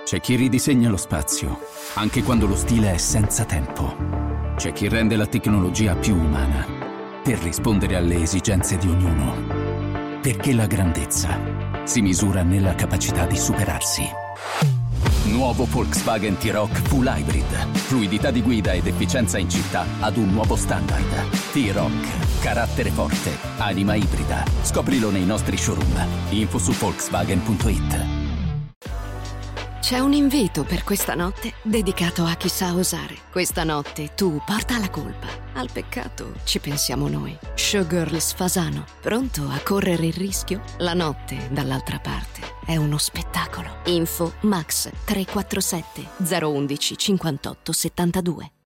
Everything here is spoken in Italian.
C'è chi ridisegna lo spazio, anche quando lo stile è senza tempo. C'è chi rende la tecnologia più umana, per rispondere alle esigenze di ognuno. Perché la grandezza si misura nella capacità di superarsi. Nuovo Volkswagen T-Roc Full Hybrid. Fluidità di guida ed efficienza in città ad un nuovo standard. T-Roc. Carattere forte. Anima ibrida. Scoprilo nei nostri showroom. Info su Volkswagen.it. C'è un invito per questa notte dedicato a chi sa osare. Questa notte tu porta la colpa. Al peccato ci pensiamo noi. Showgirls Fasano, pronto a correre il rischio? La notte dall'altra parte è uno spettacolo. Info Max 347 011 58 72.